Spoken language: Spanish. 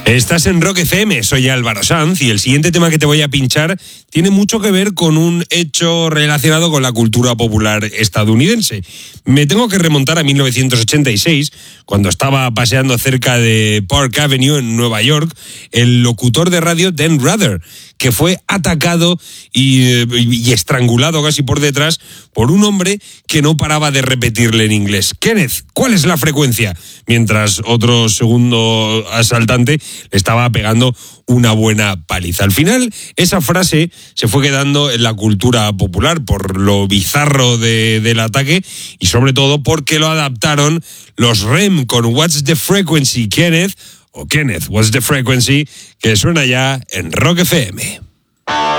Estás en Rock FM, soy Álvaro Sanz y el siguiente tema que te voy a pinchar tiene mucho que ver con un hecho relacionado con la cultura popular estadounidense. Me tengo que remontar a 1986, cuando estaba paseando cerca de Park Avenue en Nueva York, el locutor de radio Dan Rather, que fue atacado y estrangulado casi por detrás por un hombre que no paraba de repetirle en inglés: Kenneth, ¿cuál es la frecuencia? Mientras otro segundo asaltante le estaba pegando una buena paliza. Al final, esa frase se fue quedando en la cultura popular por lo bizarro del ataque y sobre todo porque lo adaptaron los REM con What's the Frequency, Kenneth? O Kenneth, What's the Frequency? Que suena ya en Rock FM.